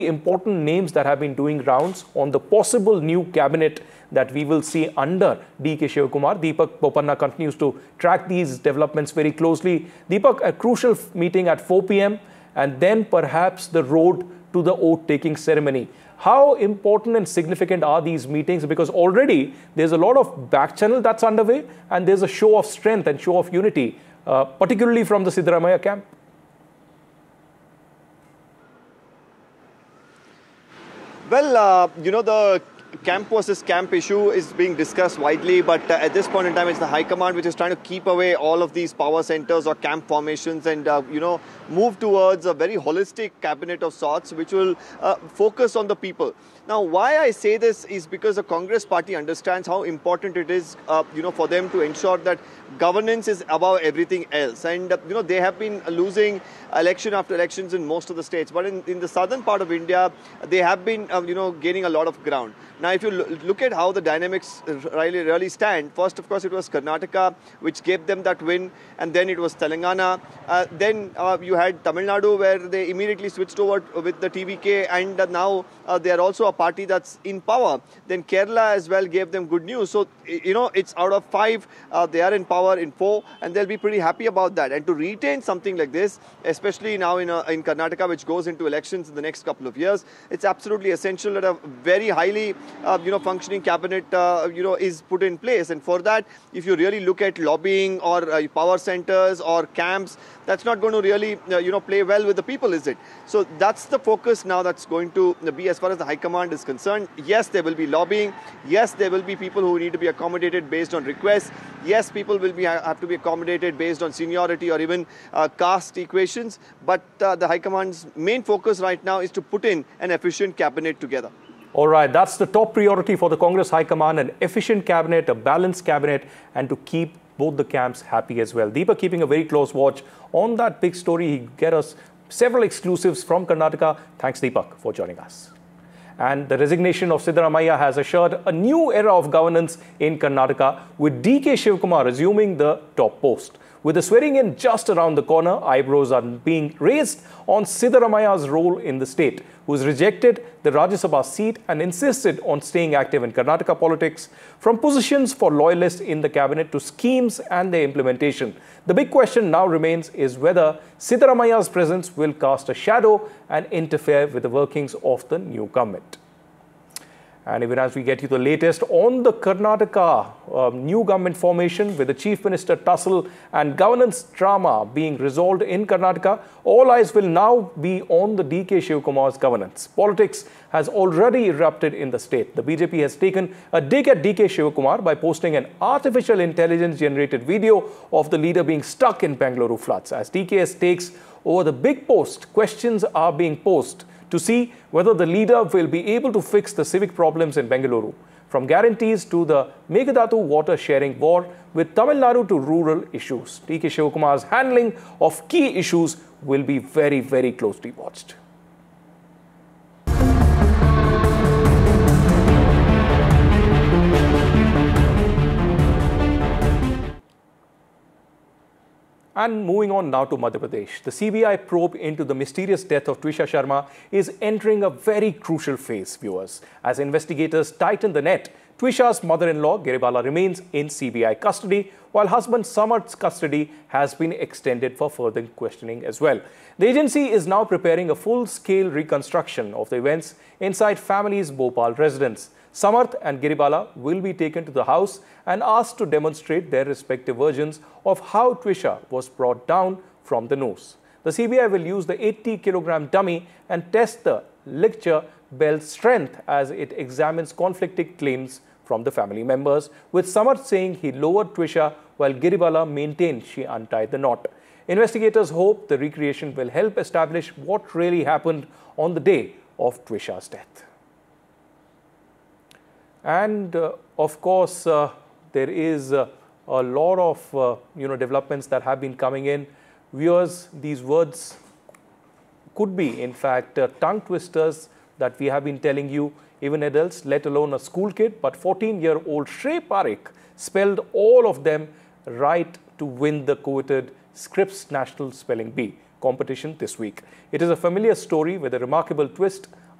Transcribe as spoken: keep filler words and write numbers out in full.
important names that have been doing rounds on the possible new cabinet that we will see under D K Shivakumar. Deepak Bopanna continues to track these developments very closely. Deepak, a crucial meeting at four p m and then perhaps the road to the oath-taking ceremony. How important and significant are these meetings? Because already there's a lot of back channel that's underway and there's a show of strength and show of unity, uh, particularly from the Siddaramaiah camp. Well, uh, you know, the camp versus camp issue is being discussed widely, but uh, at this point in time, it's the High Command which is trying to keep away all of these power centers or camp formations and, uh, you know, move towards a very holistic cabinet of sorts, which will uh, focus on the people. Now, why I say this is because the Congress party understands how important it is, uh, you know, for them to ensure that governance is above everything else. And, uh, you know, they have been losing election after elections in most of the states. But in, in the southern part of India, they have been, uh, you know, gaining a lot of ground. Now, if you look at how the dynamics really, really stand, first, of course, it was Karnataka, which gave them that win. And then it was Telangana. Uh, then uh, you had Tamil Nadu, where they immediately switched over with the T V K. And uh, now uh, they are also a party that's in power. Then Kerala as well gave them good news. So, you know, it's out of five, uh, they are in power in four. And they'll be pretty happy about that. And to retain something like this, especially now in, uh, in Karnataka, which goes into elections in the next couple of years, it's absolutely essential that a very highly Uh, you know, functioning cabinet, uh, you know, is put in place. And for that, if you really look at lobbying or uh, power centers or camps, that's not going to really, uh, you know, play well with the people, is it? So that's the focus now that's going to be as far as the High Command is concerned. Yes, there will be lobbying. Yes, there will be people who need to be accommodated based on requests. Yes, people will be have to be accommodated based on seniority or even uh, caste equations. But uh, the High Command's main focus right now is to put in an efficient cabinet together. All right, that's the top priority for the Congress High Command, an efficient cabinet, a balanced cabinet, and to keep both the camps happy as well. Deepak keeping a very close watch on that big story. He get us several exclusives from Karnataka. Thanks, Deepak, for joining us. And the resignation of Siddaramaiah has assured a new era of governance in Karnataka, with D K Shivakumar assuming the top post. With the swearing in just around the corner, eyebrows are being raised on Siddaramaiah's role in the state, who has rejected the Rajya Sabha seat and insisted on staying active in Karnataka politics, from positions for loyalists in the cabinet to schemes and their implementation. The big question now remains is whether Siddaramaiah's presence will cast a shadow and interfere with the workings of the new government. And even as we get you the latest on the Karnataka um, new government formation, with the Chief Minister tussle and governance drama being resolved in Karnataka, all eyes will now be on the D K Shivakumar's governance. Politics has already erupted in the state. The B J P has taken a dig at D K Shivakumar by posting an artificial intelligence generated video of the leader being stuck in Bengaluru floods. As D K S takes over the big post, questions are being posed to see whether the leader will be able to fix the civic problems in Bengaluru, from guarantees to the Meghdatu water sharing war with Tamil Nadu to rural issues. D K Shivakumar's handling of key issues will be very, very closely watched. And moving on now to Madhya Pradesh, the C B I probe into the mysterious death of Twisha Sharma is entering a very crucial phase, viewers. As investigators tighten the net, Twisha's mother-in-law, Giribala, remains in C B I custody, while husband Samarth's custody has been extended for further questioning as well. The agency is now preparing a full-scale reconstruction of the events inside family's Bhopal residence. Samarth and Giribala will be taken to the house and asked to demonstrate their respective versions of how Twisha was brought down from the noose. The C B I will use the eighty kilogram dummy and test the ligature bell's strength as it examines conflicting claims from the family members, with Samarth saying he lowered Twisha while Giribala maintained she untied the knot. Investigators hope the recreation will help establish what really happened on the day of Twisha's death. And uh, of course, uh, there is uh, a lot of uh, you know developments that have been coming in. Viewers, these words could be, in fact, uh, tongue twisters that we have been telling you, even adults, let alone a school kid. But fourteen-year-old Shrey Parekh spelled all of them right to win the coveted Scripps National Spelling Bee competition this week. It is a familiar story with a remarkable twist.